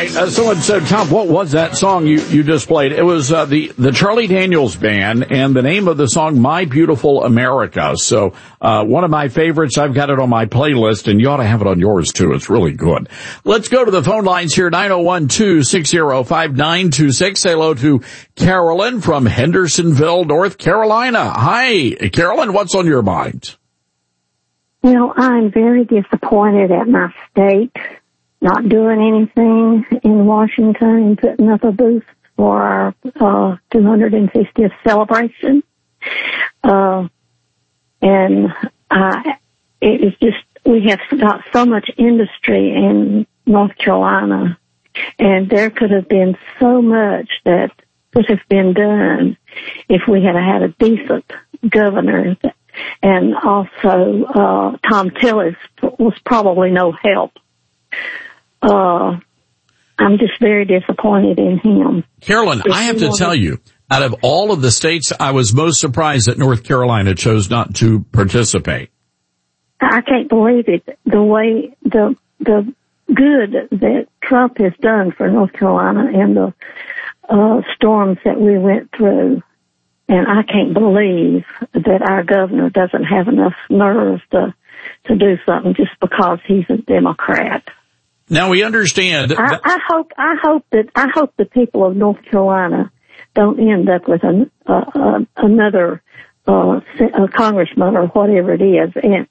right. Someone said, Tom, what was that song you just played? It was the Charlie Daniels Band, and the name of the song, My Beautiful America. So one of my favorites. I've got it on my playlist, and you ought to have it on yours, too. It's really good. Let's go to the phone lines here, 901-260-5926. Say hello to Carolyn from Hendersonville, North Carolina. Hi, Carolyn. What's on your mind? Well, I'm very disappointed at my state not doing anything in Washington and putting up a booth for our 250th celebration. It is just, we have got so much industry in North Carolina, and there could have been so much that could have been done if we had had a decent governor. And also, Tom Tillis was probably no help. I'm just very disappointed in him. Carolyn, I have to tell you, out of all of the states, I was most surprised that North Carolina chose not to participate. I can't believe it. The way, the good that Trump has done for North Carolina and the storms that we went through. And I can't believe that our governor doesn't have enough nerve to do something just because he's a Democrat. Now we understand. I hope the people of North Carolina don't end up with another congressman or whatever it is and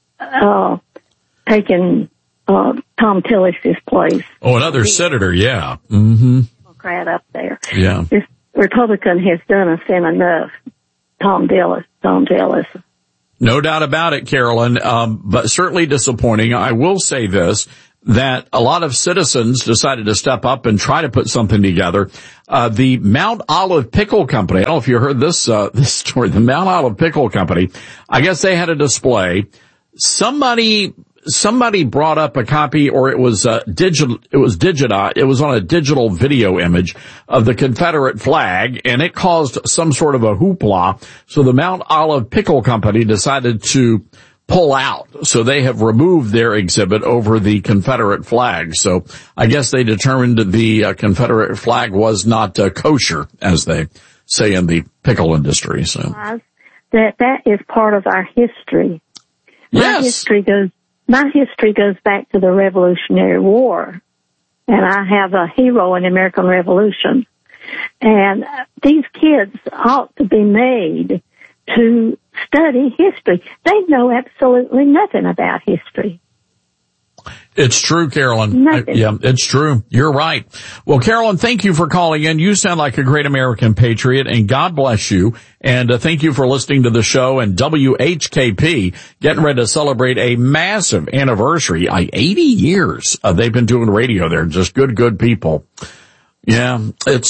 taking Tom Tillis' place. Oh, another senator, yeah. Mm-hmm. Democrat up there. Yeah. This Republican has done us in enough. Tom Tillis. No doubt about it, Carolyn, but certainly disappointing. I will say this, that a lot of citizens decided to step up and try to put something together. The Mount Olive Pickle Company, I don't know if you heard this story, the Mount Olive Pickle Company, I guess they had a display. Somebody brought up a copy, or it was digital. It was on a digital video image of the Confederate flag, and it caused some sort of a hoopla. So the Mount Olive Pickle Company decided to pull out. So they have removed their exhibit over the Confederate flag. So I guess they determined the Confederate flag was not kosher, as they say in the pickle industry. So that is part of our history. Yes. My history goes back to the Revolutionary War, and I have a hero in the American Revolution. And these kids ought to be made to study history. They know absolutely nothing about history. It's true, Carolyn. Nothing. It's true. You're right. Well, Carolyn, thank you for calling in. You sound like a great American patriot, and God bless you. And thank you for listening to the show. And WHKP getting ready to celebrate a massive anniversary. 80 years they've been doing radio there. Just good people. Yeah, it's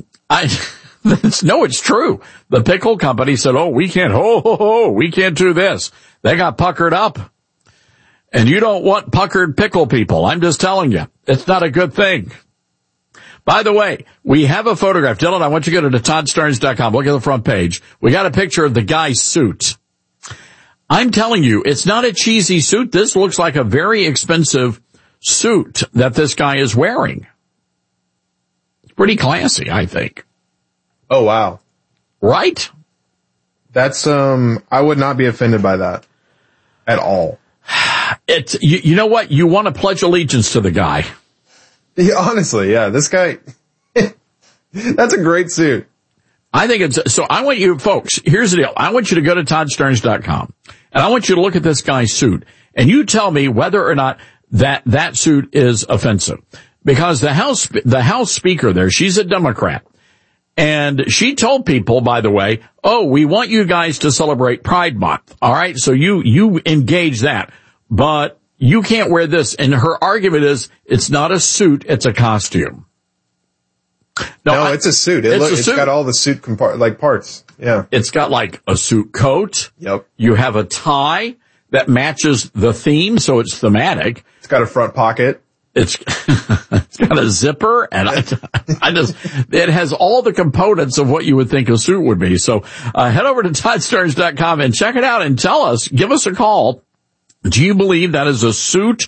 it's true. The pickle company said, we can't do this. They got puckered up. And you don't want puckered pickle people. I'm just telling you. It's not a good thing. By the way, we have a photograph. Dylan, I want you to go to ToddStarnes.com. Look at the front page. We got a picture of the guy's suit. I'm telling you, it's not a cheesy suit. This looks like a very expensive suit that this guy is wearing. It's pretty classy, I think. Oh, wow. Right? That's, I would not be offended by that at all. It's, you know what? You want to pledge allegiance to the guy. Yeah, honestly, yeah, this guy, that's a great suit. I think so I want you folks, here's the deal. I want you to go to ToddStarnes.com and I want you to look at this guy's suit and you tell me whether or not that suit is offensive. Because the House Speaker there, she's a Democrat. And she told people, by the way, we want you guys to celebrate Pride Month. All right. So you engage that, but you can't wear this. And her argument is it's not a suit. It's a costume. No, it's a suit. It's got all the suit parts. Yeah. It's got like a suit coat. Yep. You have a tie that matches the theme. So it's thematic. It's got a front pocket. It's got a zipper, and it has all the components of what you would think a suit would be. So, head over to ToddStarnes.com and check it out and give us a call. Do you believe that is a suit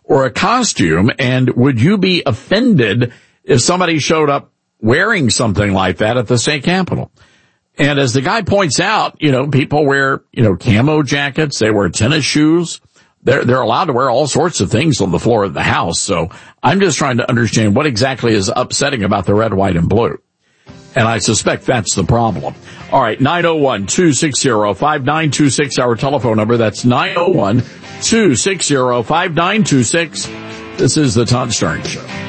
or a costume? And would you be offended if somebody showed up wearing something like that at the state capitol? And as the guy points out, people wear, camo jackets. They wear tennis shoes. They're allowed to wear all sorts of things on the floor of the House. So I'm just trying to understand what exactly is upsetting about the red, white, and blue. And I suspect that's the problem. All right, 901-260-5926, our telephone number. That's 901-260-5926. This is the Todd Starnes Show.